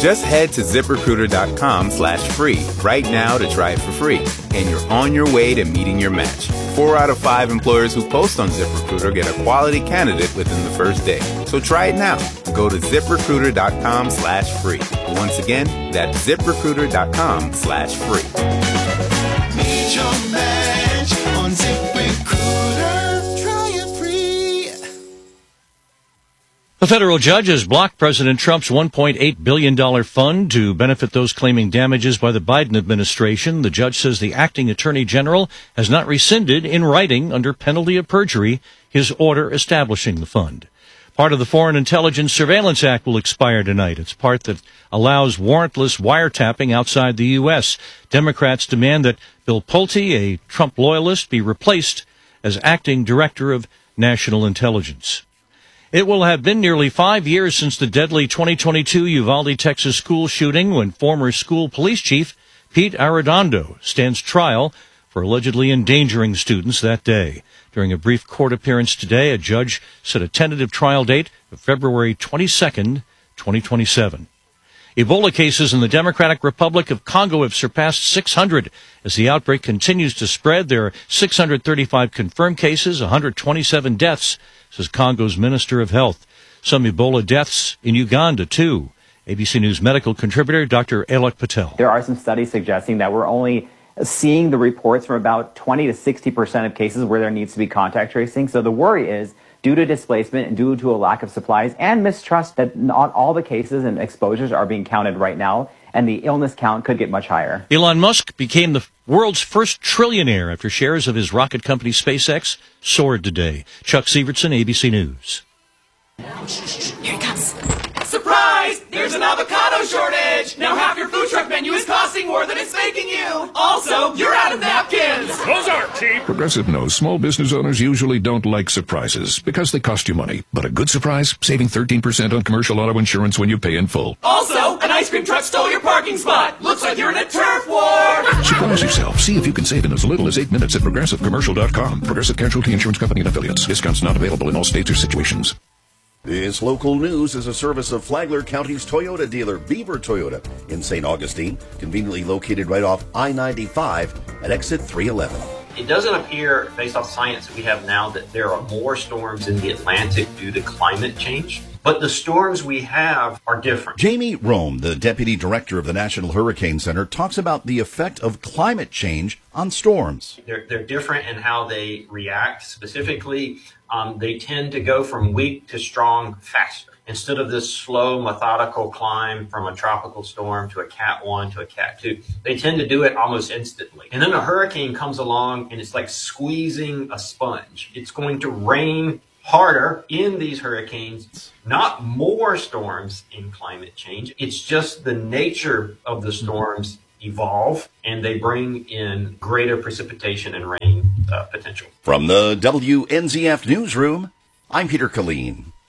Just head to ZipRecruiter.com/free right now to try it for free, and you're on your way to meeting your match. 4 out of 5 employers who post on ZipRecruiter get a quality candidate within the first day. So try it now. Go to ZipRecruiter.com/free. Once again, that's ZipRecruiter.com/free. Meet your match on ZipRecruiter. Try it free. A federal judge has blocked President Trump's $1.8 billion fund to benefit those claiming damages by the Biden administration. The judge says the acting attorney general has not rescinded in writing under penalty of perjury his order establishing the fund. Part of the Foreign Intelligence Surveillance Act will expire tonight. It's part that allows warrantless wiretapping outside the U.S. Democrats demand that Bill Pulte, a Trump loyalist, be replaced as acting director of national intelligence. It will have been nearly 5 years since the deadly 2022 Uvalde, Texas school shooting when former school police chief Pete Arredondo stands trial for allegedly endangering students that day. During a brief court appearance today, a judge set a tentative trial date of February 22nd, 2027. Ebola cases in the Democratic Republic of Congo have surpassed 600. As the outbreak continues to spread, there are 635 confirmed cases, 127 deaths, says Congo's Minister of Health. Some Ebola deaths in Uganda, too. ABC News medical contributor Dr. Alok Patel. There are some studies suggesting that we're only seeing the reports from about 20 to 60% of cases where there needs to be contact tracing. So the worry is, due to displacement and due to a lack of supplies and mistrust, that not all the cases and exposures are being counted right now, and the illness count could get much higher. Elon Musk became the world's first trillionaire after shares of his rocket company SpaceX soared today. Chuck Sievertson, ABC News. Here it comes. Surprise! There's an avocado shortage! Now half your food truck menu is costing more than it's making you! Also, you're out of napkins! Those aren't cheap! Progressive knows small business owners usually don't like surprises because they cost you money. But a good surprise? Saving 13% on commercial auto insurance when you pay in full. Also, an ice cream truck stole your parking spot! Looks like you're in a turf war! Surprise yourself. See if you can save in as little as 8 minutes at ProgressiveCommercial.com. Progressive Casualty Insurance Company and Affiliates. Discounts not available in all states or situations. This local news is a service of Flagler County's Toyota dealer, Beaver Toyota, in St. Augustine, conveniently located right off I-95 at exit 311. It doesn't appear, based off science that we have now, that there are more storms in the Atlantic due to climate change. But the storms we have are different. Jamie Rome, the deputy director of the National Hurricane Center, talks about the effect of climate change on storms. They're different in how they react. Specifically, they tend to go from weak to strong faster. Instead of this slow, methodical climb from a tropical storm to a Cat 1 to a Cat 2, they tend to do it almost instantly. And then a hurricane comes along and it's like squeezing a sponge. It's going to rain harder in these hurricanes, not more storms in climate change. It's just the nature of the storms evolve and they bring in greater precipitation and rain potential. From the WNZF Newsroom, I'm Peter Colleen.